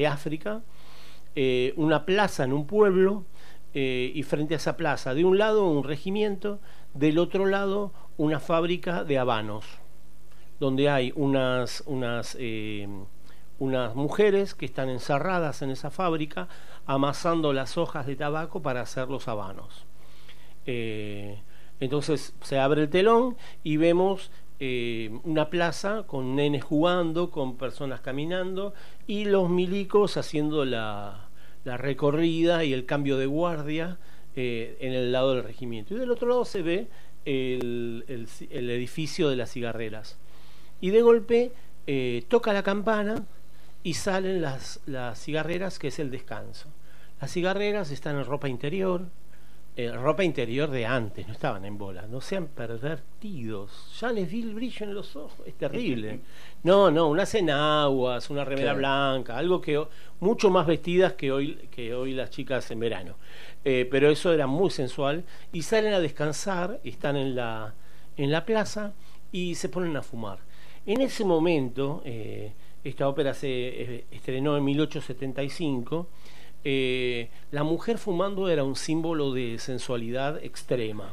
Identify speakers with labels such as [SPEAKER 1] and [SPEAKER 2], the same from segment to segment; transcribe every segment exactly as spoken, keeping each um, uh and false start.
[SPEAKER 1] de África, eh, una plaza en un pueblo, eh, y frente a esa plaza, de un lado un regimiento, del otro lado una fábrica de habanos, donde hay unas, unas, eh, unas mujeres que están encerradas en esa fábrica amasando las hojas de tabaco para hacer los habanos. Eh, entonces se abre el telón y vemos eh, una plaza con nenes jugando, con personas caminando y los milicos haciendo la, la recorrida y el cambio de guardia eh, en el lado del regimiento. Y del otro lado se ve el, el, el edificio de las cigarreras. Y de golpe eh, toca la campana y salen las, las cigarreras, que es el descanso. Las cigarreras están en ropa interior, eh, ropa interior de antes, no estaban en bola. No sean pervertidos, ya les vi el brillo en los ojos, es terrible. No, no, unas enaguas, una remera claro. blanca, algo que mucho más vestidas que hoy, que hoy las chicas en verano. Eh, pero eso era muy sensual. Y salen a descansar, están en la, en la plaza y se ponen a fumar. En ese momento, eh, esta ópera se eh, estrenó en mil ochocientos setenta y cinco, eh, la mujer fumando era un símbolo de sensualidad extrema.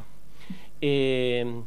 [SPEAKER 1] Eh,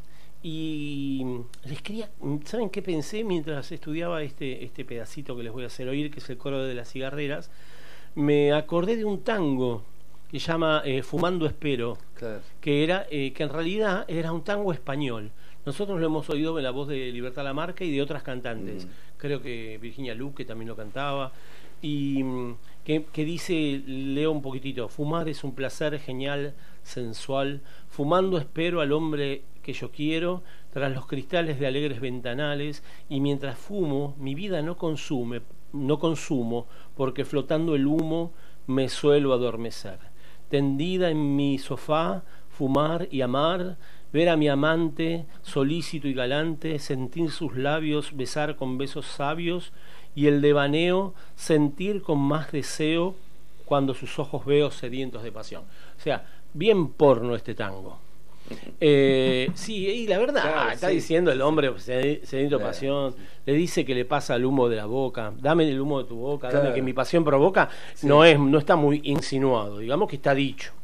[SPEAKER 1] y les quería, ¿saben qué pensé mientras estudiaba este, este pedacito que les voy a hacer oír, que es el coro de las cigarreras? Me acordé de un tango que se llama eh, Fumando Espero, claro. que, era, eh, que en realidad era un tango español. Nosotros lo hemos oído en la voz de Libertad Lamarque y de otras cantantes. Mm. Creo que Virginia Luque también lo cantaba. Y que, que dice, leo un poquitito: fumar es un placer genial, sensual. Fumando espero al hombre que yo quiero, tras los cristales de alegres ventanales. Y mientras fumo, mi vida no consume, no consumo, porque flotando el humo me suelo adormecer. Tendida en mi sofá, fumar y amar, ver a mi amante, solícito y galante, sentir sus labios, besar con besos sabios, y el devaneo, sentir con más deseo cuando sus ojos veo sedientos de pasión. O sea, bien porno este tango. Eh, sí, y la verdad, claro, está sí. diciendo el hombre sediento de claro, pasión, sí. le dice que le pasa el humo de la boca, dame el humo de tu boca, claro. dame que mi pasión provoca, sí. no es, no está muy insinuado, digamos que está dicho.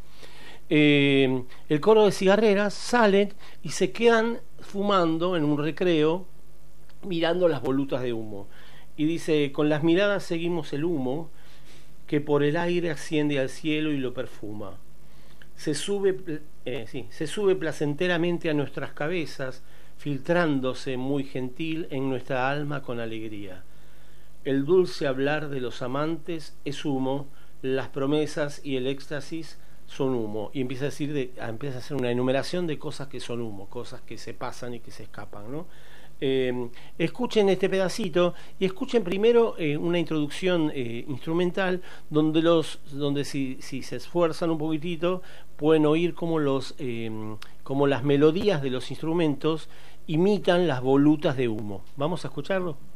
[SPEAKER 1] Eh, el coro de cigarreras salen y se quedan fumando en un recreo mirando las volutas de humo y dice: con las miradas seguimos el humo que por el aire asciende al cielo y lo perfuma, se sube, eh, sí, se sube placenteramente a nuestras cabezas, filtrándose muy gentil en nuestra alma con alegría. El dulce hablar de los amantes es humo, las promesas y el éxtasis son humo. Y empieza a decir de, empieza a hacer una enumeración de cosas que son humo, cosas que se pasan y que se escapan, ¿no? Eh, escuchen este pedacito y escuchen primero eh, una introducción eh, instrumental donde los donde si, si se esfuerzan un poquitito pueden oír cómo los eh, cómo las melodías de los instrumentos imitan las volutas de humo. Vamos a escucharlo.